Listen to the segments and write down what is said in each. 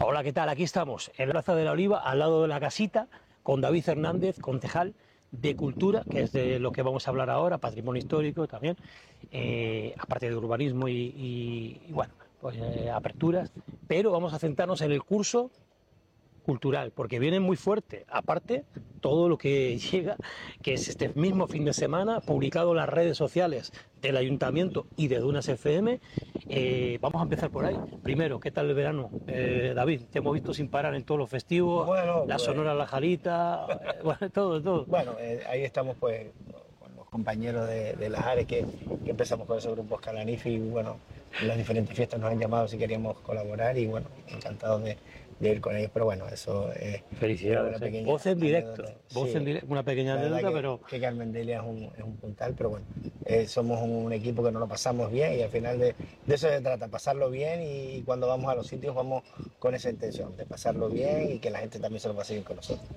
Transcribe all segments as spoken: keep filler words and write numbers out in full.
Hola, ¿qué tal? Aquí estamos, en la Plaza de la Oliva, al lado de la casita, con David Hernández, concejal de Cultura, que es de lo que vamos a hablar ahora, patrimonio histórico también, eh, aparte de urbanismo y, y, y bueno, pues eh, aperturas, pero vamos a centrarnos en el curso cultural, porque viene muy fuerte, aparte todo lo que llega, que es este mismo fin de semana, publicado en las redes sociales del Ayuntamiento y de Dunas F M. Eh, vamos a empezar por ahí. Primero, ¿qué tal el verano? Eh, David, te hemos visto sin parar en todos los festivos, bueno, la pues, Sonora La Jarita, eh, bueno, todo, todo. Bueno, eh, ahí estamos pues con los compañeros de, de las áreas que, que empezamos con esos grupos Calanifi y bueno, en las diferentes fiestas nos han llamado si queríamos colaborar y bueno, encantados de, de ir con ellos, pero bueno, eso es... Felicidades, eh. Voz en directo, voz sí, en directo, una pequeña anécdota, que, pero... que Carmen Delia es un, es un puntal, pero bueno, eh, somos un, un equipo que nos lo pasamos bien y al final de, de eso se trata, pasarlo bien y cuando vamos a los sitios vamos con esa intención, de pasarlo bien y que la gente también se lo pase bien con nosotros.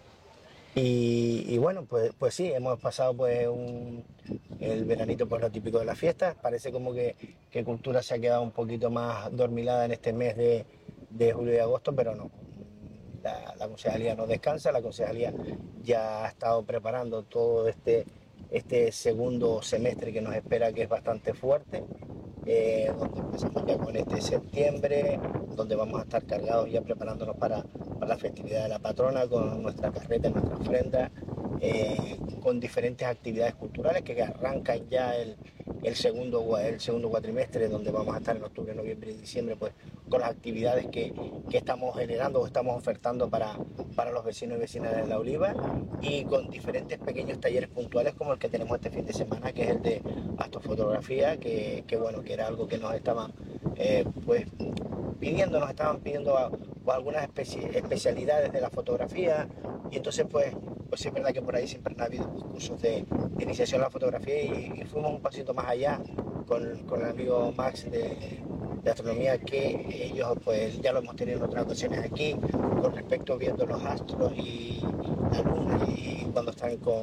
Y, y bueno, pues, pues sí, hemos pasado pues un, el veranito pues lo típico de las fiestas. Parece como que, que Cultura se ha quedado un poquito más dormilada en este mes de, de julio y agosto, pero no. La, la concejalía no descansa, la concejalía ya ha estado preparando todo este, este segundo semestre que nos espera, que es bastante fuerte. Eh, donde empezamos ya con este septiembre, donde vamos a estar cargados ya preparándonos para, para la festividad de la patrona, con nuestra carreta, nuestra ofrenda, eh, con diferentes actividades culturales que arrancan ya el, el, segundo, el segundo cuatrimestre, donde vamos a estar en octubre, noviembre y diciembre, pues con las actividades que, que estamos generando o estamos ofertando para, para los vecinos y vecinas de La Oliva, y con diferentes pequeños talleres puntuales como el que tenemos este fin de semana, que es el de astrofotografía, que, que bueno, que era algo que nos estaban eh, pues pidiendo, nos estaban pidiendo a, pues, algunas especi especialidades de la fotografía, y entonces pues, pues es verdad que por ahí siempre han habido cursos de, de iniciación a la fotografía y, y fuimos un pasito más allá con, con el amigo Max de, de astronomía, que ellos pues ya lo hemos tenido en otras ocasiones aquí, con respecto viendo los astros y la luna y cuando están con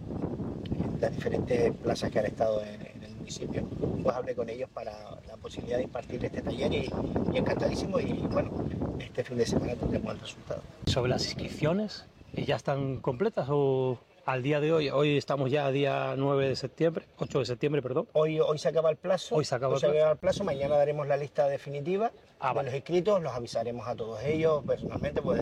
las diferentes plazas que han estado en, en el municipio, pues hablé con ellos para la posibilidad de impartir este taller y, y encantadísimo, y bueno, este fin de semana tendremos el resultado. ¿Sobre las inscripciones? ¿Ya están completas o al día de hoy? Hoy estamos ya a día nueve de septiembre, ocho de septiembre, perdón. Hoy, hoy se acaba el plazo. Hoy se acaba, hoy el, se plazo. acaba el plazo. Mañana daremos la lista definitiva ah, de vale. los inscritos. Los avisaremos a todos ellos personalmente. Pues,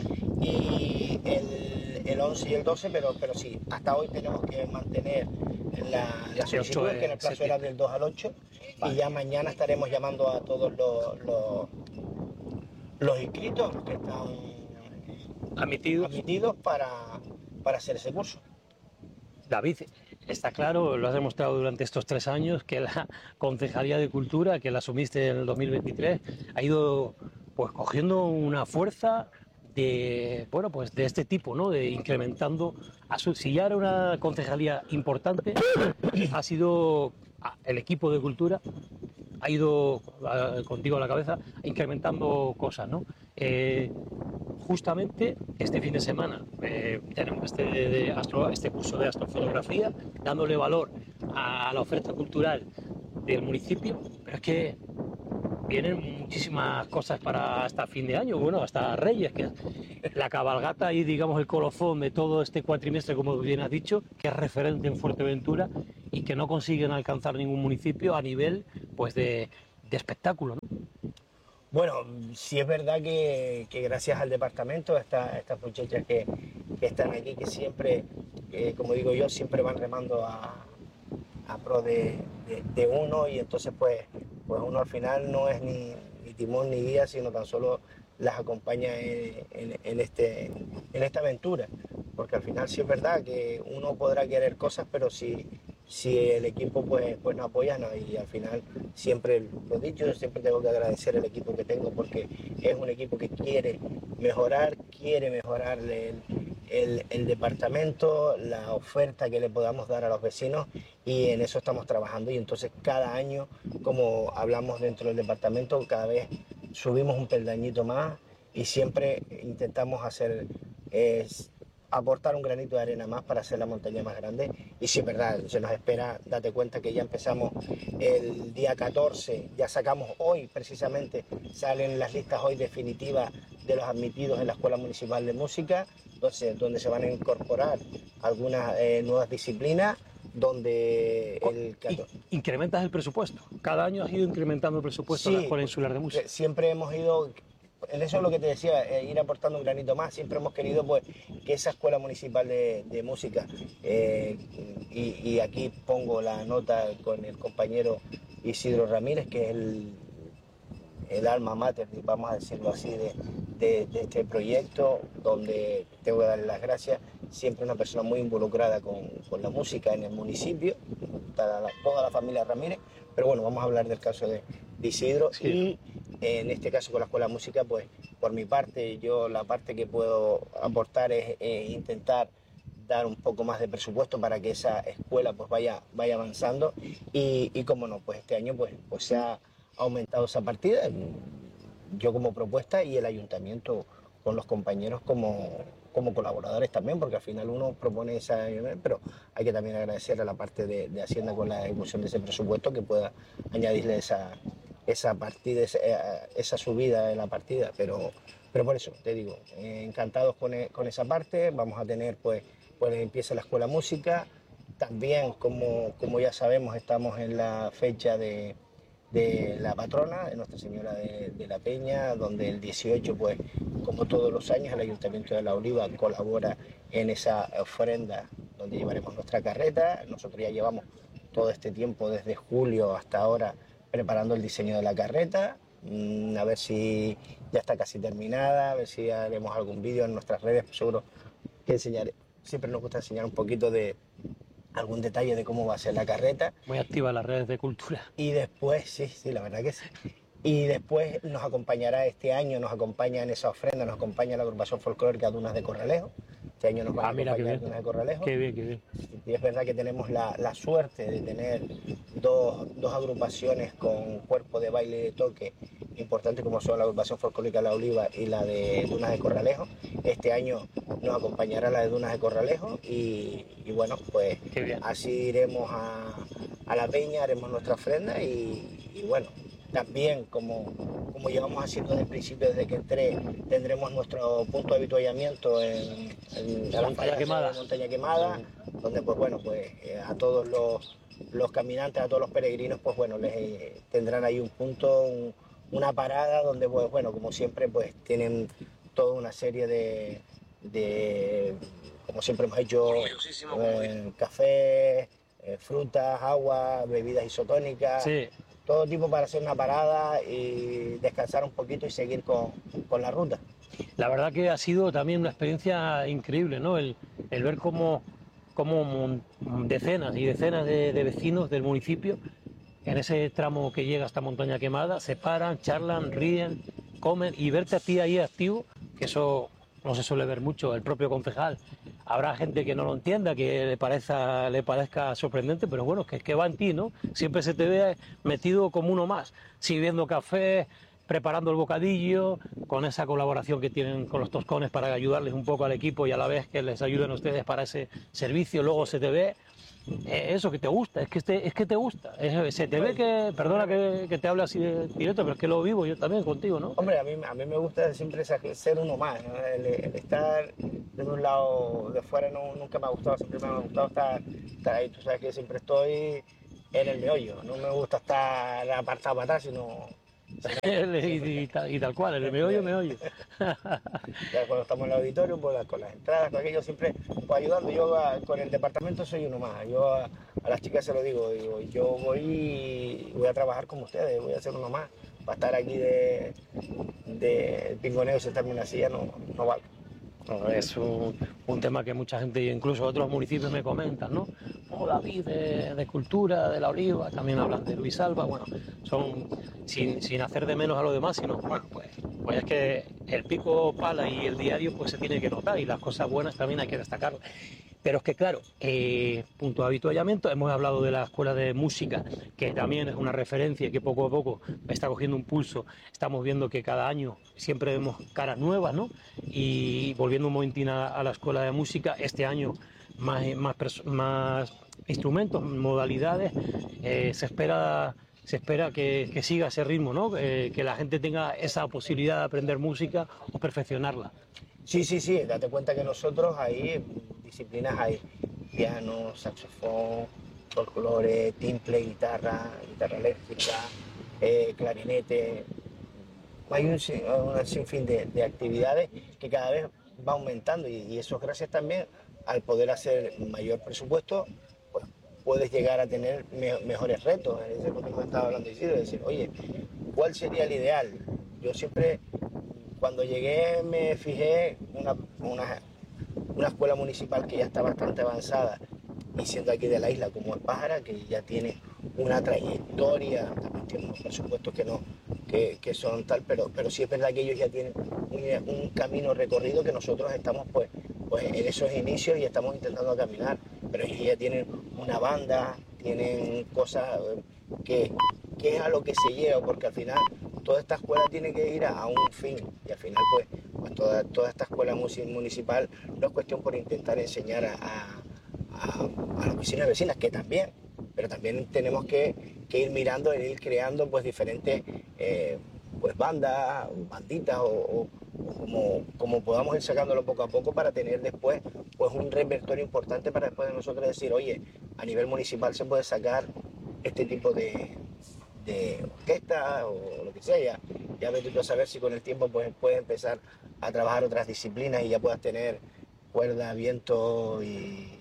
y el, el once y el doce, pero, pero sí, hasta hoy tenemos que mantener la, la solicitud, que en el plazo era del dos al ocho. Vale. Y ya mañana estaremos llamando a todos los, los, los inscritos, los que están admitidos, admitidos para, para hacer ese curso. David, está claro, lo has demostrado durante estos tres años, que la Concejalía de Cultura, que la asumiste en el dos mil veintitrés, ha ido pues cogiendo una fuerza de, bueno, pues de este tipo, ¿no? De incrementando, a su, si ya era una concejalía importante, ha sido el equipo de Cultura, ha ido contigo a la cabeza incrementando cosas, ¿no? Eh, justamente este fin de semana eh, tenemos este, de astro, este curso de astrofotografía, dándole valor a la oferta cultural del municipio, pero es que vienen muchísimas cosas para hasta fin de año, bueno, hasta Reyes, que la cabalgata y digamos el colofón de todo este cuatrimestre, como bien has dicho, que es referente en Fuerteventura y que no consiguen alcanzar ningún municipio a nivel pues de, de espectáculo, ¿no? Bueno, sí es verdad que, que gracias al departamento, a esta, estas muchachas que, que están aquí, que siempre, eh, como digo yo, siempre van remando a, a pro de, de, de uno, y entonces pues, pues uno al final no es ni, ni timón ni guía, sino tan solo las acompaña en, en, en, este, en esta aventura, porque al final sí es verdad que uno podrá querer cosas, pero si... si el equipo pues, pues no apoya, no, y al final siempre lo he dicho, yo siempre tengo que agradecer el equipo que tengo, porque es un equipo que quiere mejorar, quiere mejorar el, el, el departamento, la oferta que le podamos dar a los vecinos, y en eso estamos trabajando, y entonces cada año, como hablamos dentro del departamento, cada vez subimos un peldañito más y siempre intentamos hacer... Eh, aportar un granito de arena más para hacer la montaña más grande. Y sí, es verdad, se nos espera, date cuenta que ya empezamos el día catorce, ya sacamos hoy precisamente, salen las listas hoy definitivas de los admitidos en la Escuela Municipal de Música, entonces, donde se van a incorporar algunas eh, nuevas disciplinas, donde el... ¿Incrementas el presupuesto? Cada año has ido incrementando el presupuesto sí, de la Escuela Insular de Música. Siempre hemos ido... En eso es lo que te decía, eh, ir aportando un granito más. Siempre hemos querido pues, que esa Escuela Municipal de, de Música, eh, y, y aquí pongo la nota con el compañero Isidro Ramírez, que es el, el alma mater, vamos a decirlo así, de, de, de este proyecto, donde tengo que darle las gracias. Siempre una persona muy involucrada con, con la música en el municipio, toda la, toda la familia Ramírez. Pero bueno, vamos a hablar del caso de, de Isidro. Sí. Y en este caso con la Escuela de Música, pues por mi parte, yo la parte que puedo aportar es eh, intentar dar un poco más de presupuesto para que esa escuela pues vaya, vaya avanzando. Y, y como no, pues este año pues, pues se ha aumentado esa partida, yo como propuesta y el ayuntamiento con los compañeros como, como colaboradores también, porque al final uno propone esa, pero hay que también agradecer a la parte de, de Hacienda con la ejecución de ese presupuesto que pueda añadirle esa, esa partida, esa, esa subida en la partida, pero, pero por eso te digo, eh, encantados con, con esa parte. Vamos a tener pues, pues empieza la Escuela Música, también como, como ya sabemos estamos en la fecha de de la patrona, de Nuestra Señora de, de la Peña, donde el dieciocho, pues, como todos los años, el Ayuntamiento de La Oliva colabora en esa ofrenda donde llevaremos nuestra carreta. Nosotros ya llevamos todo este tiempo, desde julio hasta ahora, preparando el diseño de la carreta, mm, a ver si ya está casi terminada, a ver si haremos algún vídeo en nuestras redes, pues seguro que enseñaré. Siempre nos gusta enseñar un poquito de algún detalle de cómo va a ser la carreta. Muy activa en las redes de cultura. Y después, sí, sí, la verdad que sí. Y después nos acompañará este año, nos acompaña en esa ofrenda, nos acompaña la agrupación folclórica Dunas de Corralejo. Este año nos va ah, a acompañar Dunas de Corralejo. Qué bien, qué bien. Y es verdad que tenemos la, la suerte de tener dos, dos agrupaciones con cuerpo de baile y de toque importantes, como son la agrupación folclórica La Oliva y la de Dunas de Corralejo. Este año nos acompañará la de Dunas de Corralejo y, y bueno, pues así iremos a, a la peña, haremos nuestra ofrenda y, y bueno, también como, como llevamos haciendo desde el principio, desde que entré, tendremos nuestro punto de avituallamiento en, en la Montaña Quemada, Montaña Quemada, donde pues bueno, pues eh, a todos los, los caminantes, a todos los peregrinos, pues bueno, les eh, tendrán ahí un punto, un, una parada donde pues bueno, como siempre, pues tienen toda una serie de, de como siempre hemos hecho, eh, café, eh, frutas, agua, bebidas isotónicas. Sí. Todo tipo para hacer una parada y descansar un poquito y seguir con, con la ruta. La verdad que ha sido también una experiencia increíble, ¿no? El, el ver cómo, cómo decenas y decenas de, de vecinos del municipio, en ese tramo que llega hasta Montaña Quemada, se paran, charlan, ríen, comen, y verte a ti ahí activo, que eso no se suele ver mucho. El propio concejal, habrá gente que no lo entienda, que le parezca, le parezca sorprendente, pero bueno, que es que va en ti, ¿no? Siempre se te ve metido como uno más, sirviendo café, preparando el bocadillo, con esa colaboración que tienen con los toscones para ayudarles un poco al equipo y a la vez que les ayuden a ustedes para ese servicio. Luego se te ve eh, eso que te gusta, es que te, es que te gusta, es, se te ve que, perdona que, que te hable así de directo, pero es que lo vivo yo también contigo, ¿no? Hombre, a mí, a mí me gusta siempre ser uno más, ¿no? el, el estar de un lado de fuera no, nunca me ha gustado, siempre me ha gustado estar, estar ahí. Tú sabes que siempre estoy en el meollo, no me gusta estar apartado para atrás, sino... y, y, tal, y tal cual, el meollo, meollo. Ya cuando estamos en el auditorio, pues con las entradas, con aquello, siempre pues, ayudando. Yo a, con el departamento soy uno más. Yo a, a las chicas se lo digo, digo, yo voy y voy a trabajar como ustedes, voy a ser uno más. Para estar aquí de, de pingoneo y sentarme en una silla no, no vale. No, es un, un tema que mucha gente, incluso otros municipios, me comentan, ¿no? Oh, David, de, de Cultura, de La Oliva, también hablan de Luis Alba. Bueno, son sin, sin hacer de menos a los demás, sino, bueno, pues, pues es que el pico pala y el diario pues se tiene que notar, y las cosas buenas también hay que destacarlas. Pero es que, claro, eh, punto de avituallamiento, hemos hablado de la escuela de música, que también es una referencia y que poco a poco está cogiendo un pulso. Estamos viendo que cada año siempre vemos caras nuevas, ¿no? Y volviendo un momentín a, a la escuela de música, este año más, más, más instrumentos, modalidades, eh, se espera... Se espera que, que siga ese ritmo, ¿no? Eh, que la gente tenga esa posibilidad de aprender música o perfeccionarla. Sí, sí, sí, date cuenta que nosotros hay disciplinas, hay piano, saxofón, folclore, timple, guitarra, guitarra eléctrica, eh, clarinete. Hay un, sin- un sinfín de, de actividades que cada vez va aumentando y, y eso es gracias también al poder hacer mayor presupuesto, pues puedes llegar a tener me- mejores retos. Eso es lo que nos estaba hablando Isidro, de decir, oye, ¿cuál sería el ideal? Yo siempre, cuando llegué, me fijé una, una, una escuela municipal que ya está bastante avanzada y siendo aquí de la isla como es Pájara, que ya tiene una trayectoria, también tiene unos presupuestos que no, que, que son tal, pero, pero sí es verdad que ellos ya tienen un, un camino recorrido que nosotros estamos pues, pues en esos inicios y estamos intentando caminar, pero ellos ya tienen una banda, tienen cosas que, que es a lo que se lleva, porque al final toda esta escuela tiene que ir a, a un fin y al final pues, pues toda, toda esta escuela municipal no es cuestión por intentar enseñar a, a a, a los vecinos y vecinas, que también, pero también tenemos que, que ir mirando e ir creando pues diferentes eh, pues bandas, banditas o, o, o como, como podamos ir sacándolo poco a poco para tener después pues un repertorio importante para después de nosotros decir, oye, a nivel municipal se puede sacar este tipo de, de orquesta o lo que sea, ya, ya vete tú a saber si con el tiempo pues puedes empezar a trabajar otras disciplinas y ya puedas tener cuerda, viento y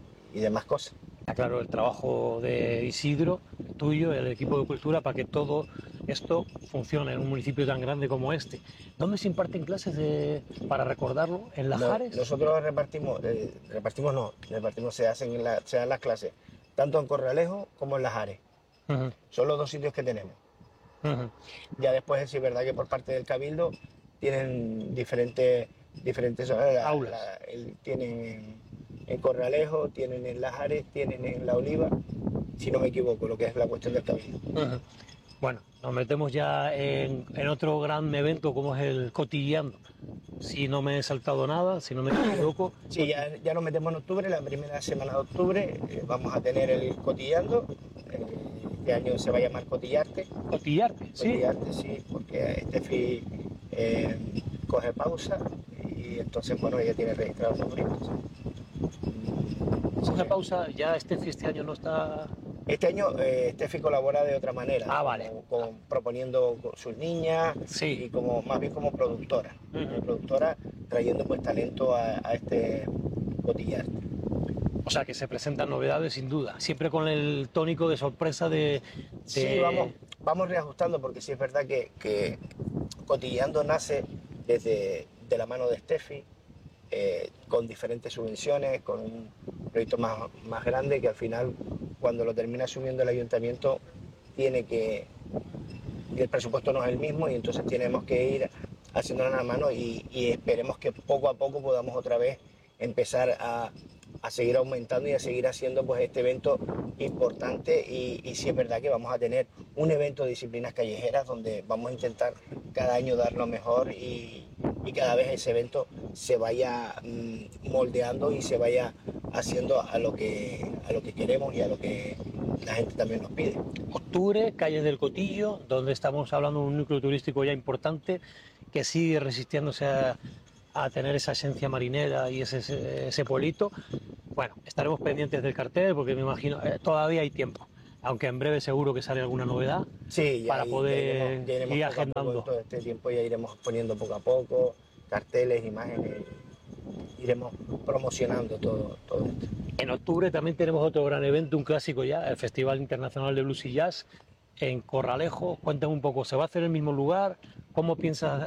y demás cosas. Claro, el trabajo de Isidro, tuyo, el equipo de cultura, para que todo esto funcione en un municipio tan grande como este. ¿Dónde se imparten clases de, para recordarlo? ¿En No, Lajares? nosotros repartimos, eh, repartimos no, repartimos, se hacen en la, se dan las clases, tanto en Corralejo como en Lajares. Uh-huh. Son los dos sitios que tenemos. Uh-huh. Ya después sí es verdad que por parte del Cabildo tienen diferentes, diferentes la, aulas. La, el, tienen en Corralejo, tienen en Lajares, tienen en La Oliva, si no me equivoco, lo que es la cuestión del Cabildo. Uh-huh. Bueno, nos metemos ya en, en otro gran evento como es el Cotilleando. Si no me he saltado nada, si no me equivoco. Sí, ya, ya nos metemos en octubre, la primera semana de octubre eh, vamos a tener el Cotilleando. Eh, este año se va a llamar Cotillarte. Cotillarte, sí. Cotillarte, sí, porque Estefi eh, coge pausa y entonces, bueno, ella tiene registrado los grupos. Coge pausa, ya Estefi este año no está... Este año eh, Estefi colabora de otra manera, ah, vale. como, con, proponiendo con sus niñas sí. y como más bien como productora, uh-huh. como productora trayendo pues talento a, a este Cotillarte. O sea que se presentan novedades sin duda, siempre con el tónico de sorpresa de... de... Sí, vamos, vamos reajustando porque sí es verdad que, que Cotilleando nace desde de la mano de Estefi, eh, con diferentes subvenciones, con un proyecto más, más grande que al final cuando lo termina asumiendo el ayuntamiento tiene que... y el presupuesto no es el mismo y entonces tenemos que ir haciéndolo a la mano y, y esperemos que poco a poco podamos otra vez empezar a, a seguir aumentando y a seguir haciendo pues este evento importante y, y sí es verdad que vamos a tener un evento de disciplinas callejeras donde vamos a intentar cada año dar lo mejor y, y cada vez ese evento se vaya mmm, moldeando y se vaya haciendo a lo que a lo que queremos y a lo que la gente también nos pide. Octubre, Calle del Cotillo, donde estamos hablando de un núcleo turístico ya importante que sigue resistiéndose a, a tener esa esencia marinera y ese, ese, ese pueblito. Bueno, estaremos pendientes del cartel porque me imagino, eh, todavía hay tiempo, aunque en breve seguro que sale alguna novedad sí, ya, para poder ya iremos, ya iremos ir poco agendando. A poco, todo este tiempo ya iremos poniendo poco a poco carteles, imágenes, iremos promocionando todo, todo esto. En octubre también tenemos otro gran evento, un clásico ya, el Festival Internacional de Blues y Jazz en Corralejo. Cuéntame un poco, ¿se va a hacer en el mismo lugar? ¿Cómo piensas